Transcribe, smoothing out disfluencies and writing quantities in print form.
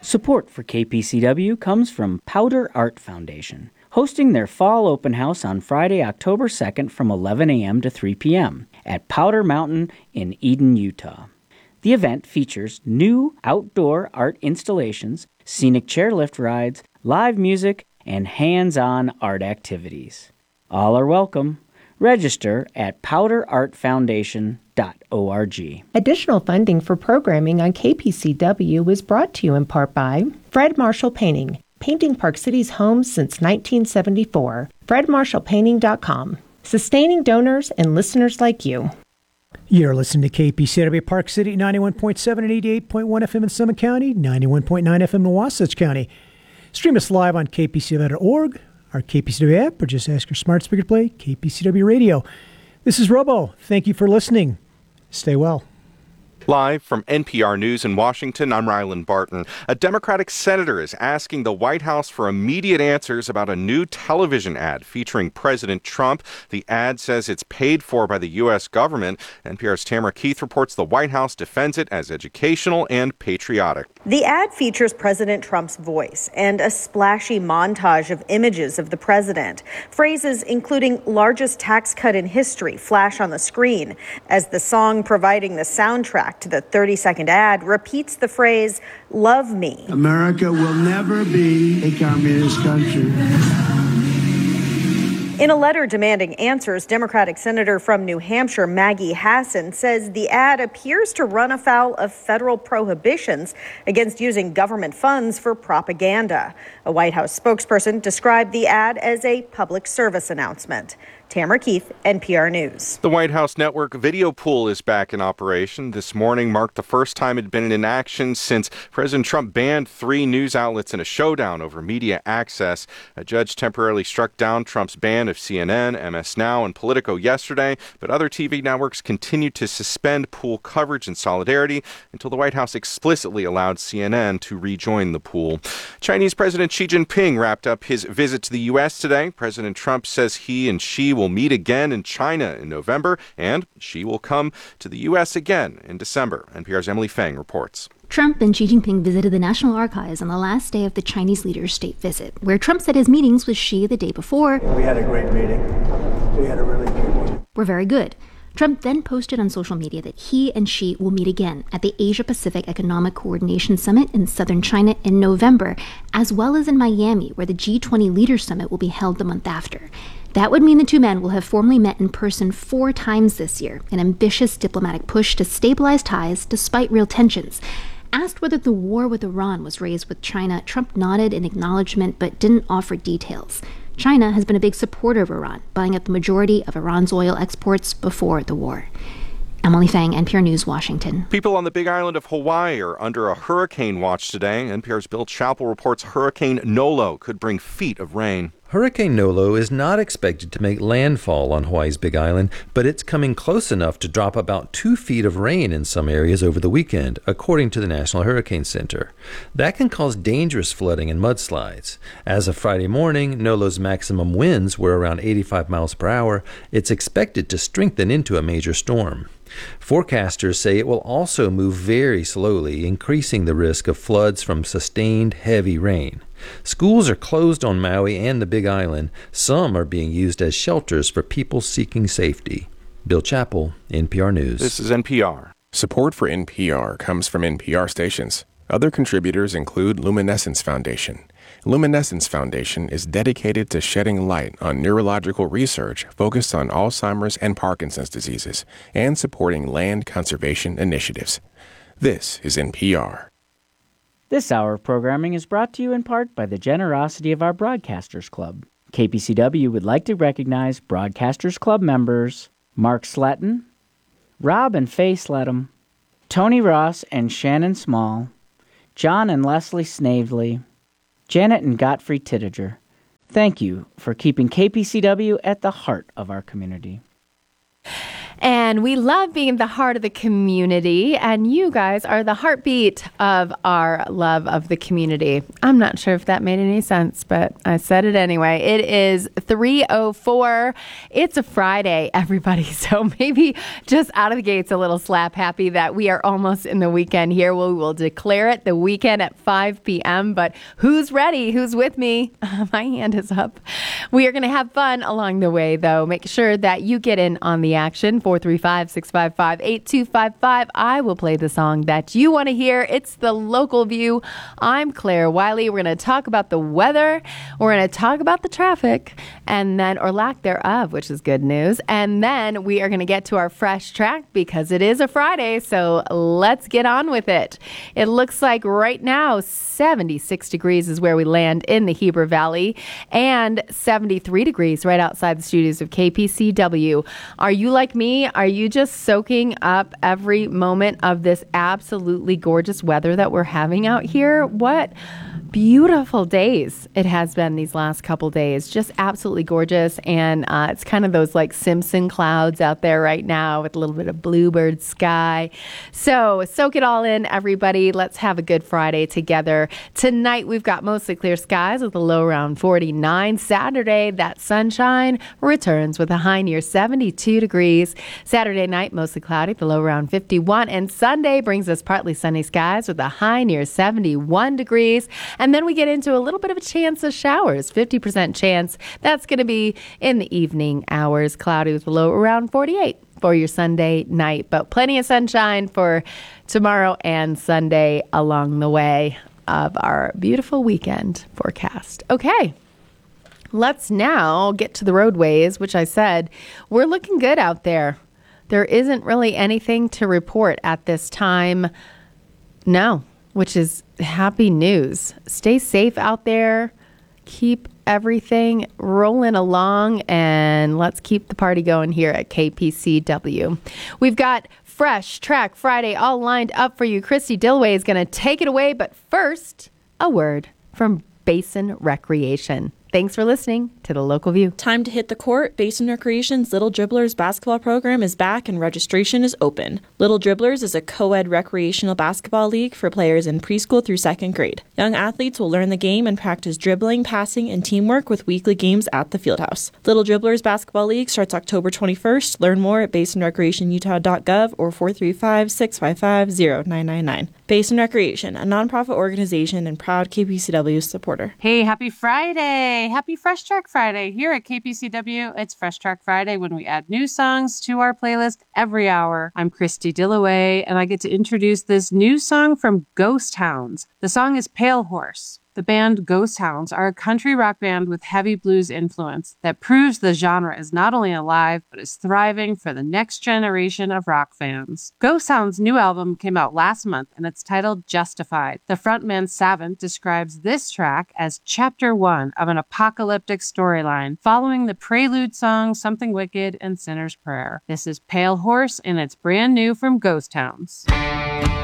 Support for KPCW comes from Powder Art Foundation, hosting their fall open house on Friday, October 2nd from 11 a.m. to 3 p.m. at Powder Mountain in Eden, Utah. The event features new outdoor art installations, scenic chairlift rides, live music, and hands-on art activities. All are welcome. Register at powderartfoundation.org. Additional funding for programming on KPCW is brought to you in part by Fred Marshall Painting, painting Park City's homes since 1974. FredMarshallPainting.com, sustaining donors and listeners like you. You're listening to KPCW Park City, 91.7 and 88.1 FM in Summit County, 91.9 FM in Wasatch County. Stream us live on kpcw.org, our KPCW app, or just ask your smart speaker to play KPCW Radio. This is Robo. Thank you for listening. Stay well. Live from NPR News in Washington, I'm Rylan Barton. A Democratic senator is asking the White House for immediate answers about a new television ad featuring President Trump. The ad says it's paid for by the U.S. government. NPR's Tamara Keith reports the White House defends it as educational and patriotic. The ad features President Trump's voice and a splashy montage of images of the president. Phrases including largest tax cut in history flash on the screen as the song providing the soundtrack to the 30-second ad repeats the phrase, "Love me." America will never be a communist country. In a letter demanding answers, Democratic Senator from New Hampshire, Maggie Hassan, says the ad appears to run afoul of federal prohibitions against using government funds for propaganda. A White House spokesperson described the ad as a public service announcement. Tamara Keith, NPR News. The White House network video pool is back in operation. This morning marked the first time it had been in action since President Trump banned 3 news outlets in a showdown over media access. A judge temporarily struck down Trump's ban of CNN, MS Now, and Politico yesterday, but other TV networks continued to suspend pool coverage in solidarity until the White House explicitly allowed CNN to rejoin the pool. Chinese President Xi Jinping wrapped up his visit to the U.S. today. President Trump says he and Xi will meet again in China in November, and Xi will come to the U.S. again in December. NPR's Emily Fang reports. Trump and Xi Jinping visited the National Archives on the last day of the Chinese leader's state visit, where Trump said his meetings with Xi the day before We had a great meeting. We had a really good meeting. were very good. Trump then posted on social media that he and Xi will meet again at the Asia-Pacific Economic Coordination Summit in southern China in November, as well as in Miami, where the G20 Leaders Summit will be held the month after. That would mean the two men will have formally met in person 4 times this year, an ambitious diplomatic push to stabilize ties despite real tensions. Asked whether the war with Iran was raised with China, Trump nodded in acknowledgement but didn't offer details. China has been a big supporter of Iran, buying up the majority of Iran's oil exports before the war. Emily Fang, NPR News, Washington. People on the Big Island of Hawaii are under a hurricane watch today. NPR's Bill Chappell reports Hurricane Nolo could bring feet of rain. Hurricane Nolo is not expected to make landfall on Hawaii's Big Island, but it's coming close enough to drop about 2 feet of rain in some areas over the weekend, according to the National Hurricane Center. That can cause dangerous flooding and mudslides. As of Friday morning, Nolo's maximum winds were around 85 miles per hour. It's expected to strengthen into a major storm. Forecasters say it will also move very slowly, increasing the risk of floods from sustained heavy rain. Schools are closed on Maui and the Big Island. Some are being used as shelters for people seeking safety. Bill Chappell, NPR News. This is NPR. Support for NPR comes from NPR stations. Other contributors include Luminescence Foundation. Luminescence Foundation is dedicated to shedding light on neurological research focused on Alzheimer's and Parkinson's diseases and supporting land conservation initiatives. This is NPR. This hour of programming is brought to you in part by the generosity of our Broadcasters Club. KPCW would like to recognize Broadcasters Club members Mark Sletton, Rob and Faye Sletton, Tony Ross and Shannon Small, John and Leslie Snavely, Janet and Godfrey Tittiger. Thank you for keeping KPCW at the heart of our community. And we love being the heart of the community, and you guys are the heartbeat of our love of the community. I'm not sure if that made any sense, but I said it anyway. It is 3:04. It's a Friday, everybody, so maybe just out of the gates a little slap happy that we are almost in the weekend here. We will declare it the weekend at 5 p.m., but who's ready? Who's with me? My hand is up. We are going to have fun along the way, though. Make sure that you get in on the action. 435-655-8255. I will play the song that you want to hear. It's The Local View. I'm Claire Wiley. We're going to talk about the weather. We're going to talk about the traffic, and then, or lack thereof, which is good news. And then we are going to get to our fresh track because it is a Friday. So let's get on with it. It looks like right now 76 degrees is where we land in the Heber Valley, and 73 degrees right outside the studios of KPCW. Are you like me? Are you just soaking up every moment of this absolutely gorgeous weather that we're having out here? What beautiful days it has been these last couple days. Just absolutely gorgeous. And it's kind of those like Simpson clouds out there right now with a little bit of bluebird sky. So soak it all in, everybody. Let's have a good Friday together. Tonight, we've got mostly clear skies with a low around 49. Saturday, that sunshine returns with a high near 72 degrees. Saturday night, mostly cloudy, the low around 51. And Sunday brings us partly sunny skies with a high near 71 degrees. And then we get into a little bit of a chance of showers, 50% chance. That's going to be in the evening hours, cloudy with a low around 48 for your Sunday night. But plenty of sunshine for tomorrow and Sunday along the way of our beautiful weekend forecast. Okay. Let's now get to the roadways, which I said we're looking good out there. There isn't really anything to report at this time. No, which is happy news. Stay safe out there. Keep everything rolling along, and let's keep the party going here at KPCW. We've got Fresh Track Friday all lined up for you. Christy Dillway is going to take it away, but first, a word from Basin Recreation. Thanks for listening to The Local View. Time to hit the court. Basin Recreation's Little Dribblers basketball program is back and registration is open. Little Dribblers is a co-ed recreational basketball league for players in preschool through second grade. Young athletes will learn the game and practice dribbling, passing, and teamwork with weekly games at the Fieldhouse. Little Dribblers basketball league starts October 21st. Learn more at basinrecreationutah.gov or 435-655-0999. Basin Recreation, a nonprofit organization and proud KPCW supporter. Hey, happy Friday! Happy Fresh Track Friday. Here at KPCW, it's Fresh Track Friday when we add new songs to our playlist every hour. I'm Christy Dillaway, and I get to introduce this new song from Ghost Hounds. The song is Pale Horse. The band Ghost Hounds are a country rock band with heavy blues influence that proves the genre is not only alive, but is thriving for the next generation of rock fans. Ghost Hounds' new album came out last month, and it's titled Justified. The frontman Savant describes this track as Chapter 1 of an apocalyptic storyline, following the prelude song Something Wicked and Sinner's Prayer. This is Pale Horse, and it's brand new from Ghost Hounds.